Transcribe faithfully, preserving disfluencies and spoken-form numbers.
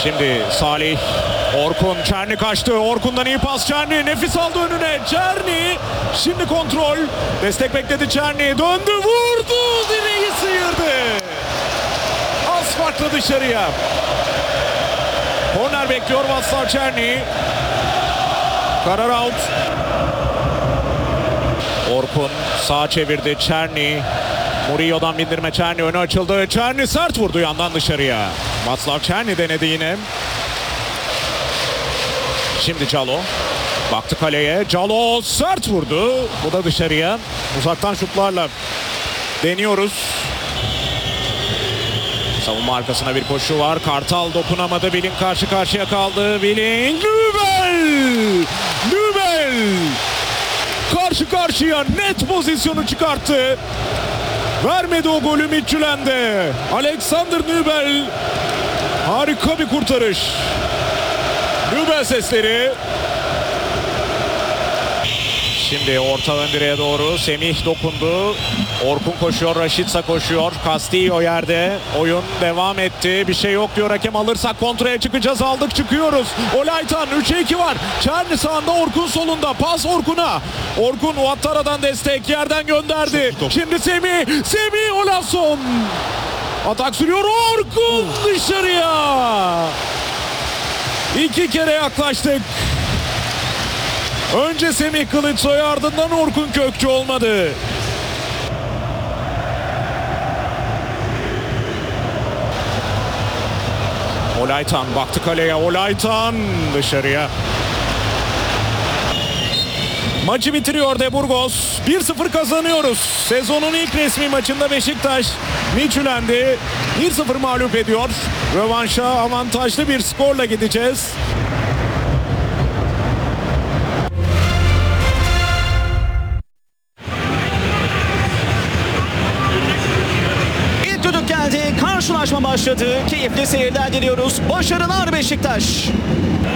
Şimdi Salih, Orkun, Çerni kaçtı. Orkun'dan iyi pas Çerni. Nefis aldı önüne. Çerni. Şimdi kontrol. Destek bekledi Çerni. Döndü, vurdu. Direği sıyırdı. Az farklı dışarıya. Korner bekliyor Václav Černý. Karar out. Orkun sağa çevirdi Černý. Murillo'dan bindirme Černý, önü açıldı. Černý sert vurdu yandan dışarıya. Václav Černý denedi yine. Şimdi Calo. Baktı kaleye. Calo sert vurdu. Bu da dışarıya. Uzaktan şutlarla deniyoruz. Savunma arkasına bir koşu var. Kartal dokunamadı. Willing karşı karşıya kaldı. Willing. Nübel! Nübel! Karşı karşıya net pozisyonu çıkarttı. Vermedi o golü Midtjylland'e. Alexander Nübel. Harika bir kurtarış. Nübel sesleri. Şimdi orta ön direğe doğru Semih dokundu. Orkun koşuyor, Rashica koşuyor. Castillo yerde. Oyun devam etti. Bir şey yok diyor hakem, alırsak kontraya çıkacağız. Aldık, çıkıyoruz. Olaytan üçe iki var. Černý sağında, Orkun solunda. Pas Orkun'a. Orkun Ouattara'dan destek, yerden gönderdi. Şimdi Semih. Semih Olason. Atak sürüyor. Orkun dışarıya. İki kere yaklaştık. Önce Semih Kılıçsoy, ardından Orkun Kökçü, olmadı. Olaytan baktı kaleye. Olaytan dışarıya. Maçı bitiriyor De Burgos. bir sıfır kazanıyoruz. Sezonun ilk resmi maçında Beşiktaş Midtjylland'i bir sıfır mağlup ediyor. Rövanşa avantajlı bir skorla gideceğiz. Düdük geldi, karşılaşma başladı. Keyifli seyirler diliyoruz. Başarılar Beşiktaş.